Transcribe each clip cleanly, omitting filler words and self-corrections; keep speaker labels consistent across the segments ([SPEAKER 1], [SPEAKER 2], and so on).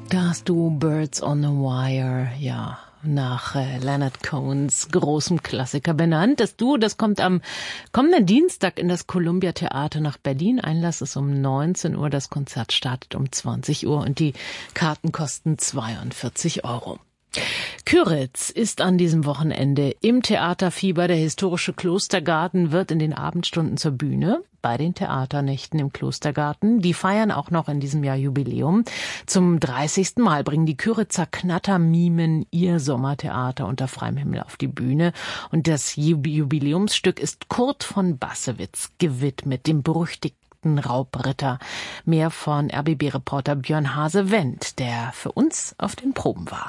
[SPEAKER 1] Da hast du Birds on a Wire, ja, nach Leonard Cohens großem Klassiker benannt. Das Duo, das kommt am kommenden Dienstag in das Columbia Theater nach Berlin. Einlass ist um 19 Uhr, das Konzert startet um 20 Uhr und die Karten kosten 42 €. Kyritz ist an diesem Wochenende im Theaterfieber. Der historische Klostergarten wird in den Abendstunden zur Bühne bei den Theaternächten im Klostergarten. Die feiern auch noch in diesem Jahr Jubiläum. Zum 30. Mal bringen die Kyritzer Knattermimen ihr Sommertheater unter freiem Himmel auf die Bühne. Und das Jubiläumsstück ist Kurt von Bassewitz gewidmet, dem berüchtigten Raubritter. Mehr von RBB-Reporter Björn Hase-Wendt, der für uns auf den Proben war.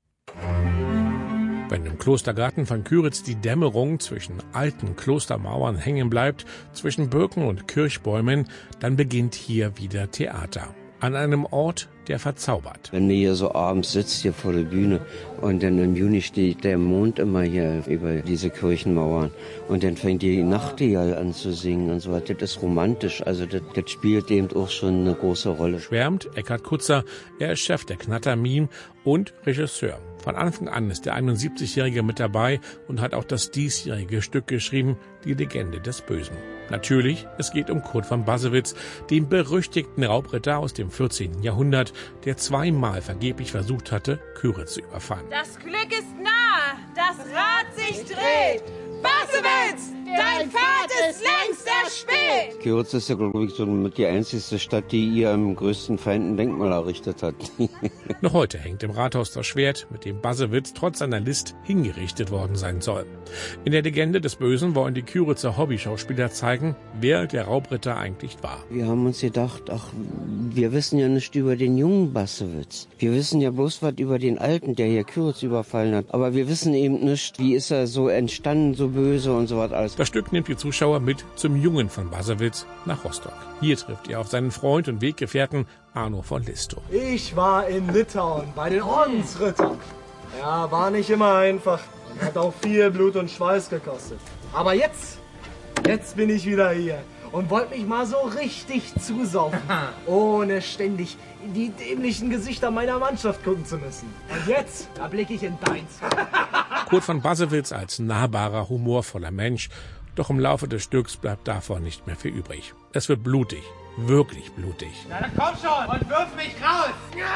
[SPEAKER 2] Wenn im Klostergarten von Kyritz die Dämmerung zwischen alten Klostermauern hängen bleibt, zwischen Birken und Kirchbäumen, dann beginnt hier wieder Theater. An einem Ort, der verzaubert.
[SPEAKER 3] Wenn man hier so abends sitzt, hier vor der Bühne, und dann im Juni steht der Mond immer hier über diese Kirchenmauern, und dann fängt die Nachtigall an zu singen und so weiter. Das ist romantisch, also das spielt eben auch schon eine große Rolle.
[SPEAKER 2] Schwärmt Eckhard Kutzer, er ist Chef der Knattermime und Regisseur. Von Anfang an ist der 71-Jährige mit dabei und hat auch das diesjährige Stück geschrieben, Die Legende des Bösen. Natürlich, es geht um Kurt von Bassewitz, den berüchtigten Raubritter aus dem 14. Jahrhundert, der zweimal vergeblich versucht hatte, Kyritz zu überfallen.
[SPEAKER 4] Das Glück ist nah, das Rad sich dreht. Bassewitz, dein Pfad ist längst erspäht.
[SPEAKER 3] Kyritz ist ja, glaube ich, so mit die einzige Stadt, die ihrem größten Feind ein Denkmal errichtet hat.
[SPEAKER 2] Noch heute hängt im Rathaus das Schwert, mit dem Bassewitz trotz seiner List hingerichtet worden sein soll. In der Legende des Bösen wollen die Kyritzer Hobbyschauspieler zeigen, wer der Raubritter eigentlich war.
[SPEAKER 3] Wir haben uns gedacht, wir wissen ja nicht über den jungen Bassewitz. Wir wissen ja bloß was über den Alten, der hier Kyritz überfallen hat. Aber wir wissen eben nicht, wie ist er so entstanden, so böse und so was alles.
[SPEAKER 2] Das Stück nimmt die Zuschauer mit zum Jungen von Bassewitz nach Rostock. Hier trifft er auf seinen Freund und Weggefährten Arno von Listow.
[SPEAKER 5] Ich war in Litauen bei den Ordensrittern. Ja, war nicht immer einfach und hat auch viel Blut und Schweiß gekostet. Aber jetzt bin ich wieder hier und wollte mich mal so richtig zusaufen, ohne ständig in die dämlichen Gesichter meiner Mannschaft gucken zu müssen. Und jetzt, da blicke ich in deins.
[SPEAKER 2] Kurt von Bassewitz als nahbarer, humorvoller Mensch. Doch im Laufe des Stücks bleibt davon nicht mehr viel übrig. Es wird blutig, wirklich blutig.
[SPEAKER 4] Na dann komm schon und wirf mich raus.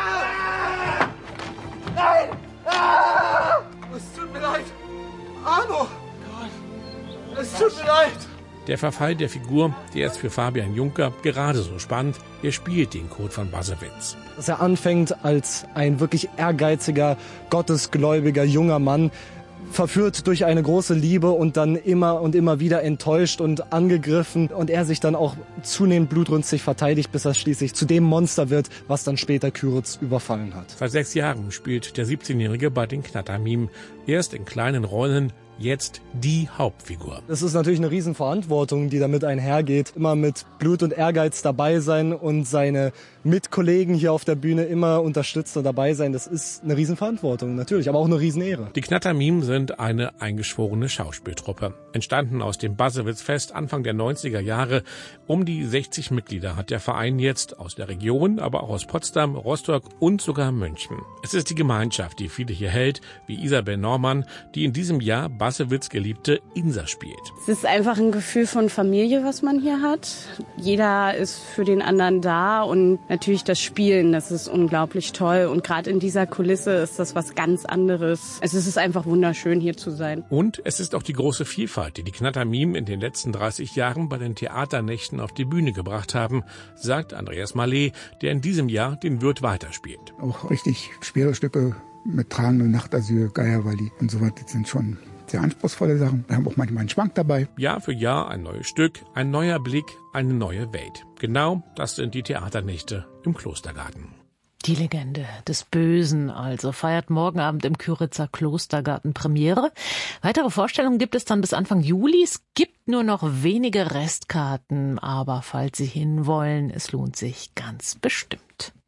[SPEAKER 5] Nein! Ah! Es tut mir leid. Arno! Es tut mir leid.
[SPEAKER 2] Der Verfall der Figur, der ist für Fabian Juncker gerade so spannend. Er spielt den Kurt von Bassewitz.
[SPEAKER 5] Dass er anfängt als ein wirklich ehrgeiziger, gottesgläubiger junger Mann, verführt durch eine große Liebe und dann immer und immer wieder enttäuscht und angegriffen und er sich dann auch zunehmend blutrünstig verteidigt, bis er schließlich zu dem Monster wird, was dann später Kyritz überfallen hat.
[SPEAKER 2] Seit 6 Jahren spielt der 17-Jährige bei den Knattermimen. Erst in kleinen Rollen, jetzt die Hauptfigur.
[SPEAKER 5] Das ist natürlich eine Riesenverantwortung, die damit einhergeht. Immer mit Blut und Ehrgeiz dabei sein und seine Mitkollegen hier auf der Bühne immer unterstützen und dabei sein. Das ist eine Riesenverantwortung, natürlich, aber auch eine Riesenehre.
[SPEAKER 2] Die Knattermimen sind eine eingeschworene Schauspieltruppe. Entstanden aus dem Bassewitz-Fest Anfang der 90er Jahre. Um die 60 Mitglieder hat der Verein jetzt aus der Region, aber auch aus Potsdam, Rostock und sogar München. Es ist die Gemeinschaft, die viele hier hält, wie Isabel Normann, die in diesem Jahr Bassewitz geliebte Insa spielt.
[SPEAKER 6] Es ist einfach ein Gefühl von Familie, was man hier hat. Jeder ist für den anderen da und natürlich das Spielen, das ist unglaublich toll. Und gerade in dieser Kulisse ist das was ganz anderes. Es ist einfach wunderschön, hier zu sein.
[SPEAKER 2] Und es ist auch die große Vielfalt, die die Knattermimen in den letzten 30 Jahren bei den Theaternächten auf die Bühne gebracht haben, sagt Andreas Mallet, der in diesem Jahr den Wirt weiterspielt.
[SPEAKER 7] Auch richtig schwere Stücke mit Tragende Nachtasyl, Geierwalli und so weiter sind schon sehr anspruchsvolle Sachen. Wir haben auch manchmal einen Schwank dabei.
[SPEAKER 2] Jahr für Jahr ein neues Stück, ein neuer Blick, eine neue Welt. Genau das sind die Theaternächte im Klostergarten.
[SPEAKER 1] Die Legende des Bösen also feiert morgen Abend im Kyritzer Klostergarten Premiere. Weitere Vorstellungen gibt es dann bis Anfang Juli. Es gibt nur noch wenige Restkarten, aber falls Sie hinwollen, es lohnt sich ganz bestimmt.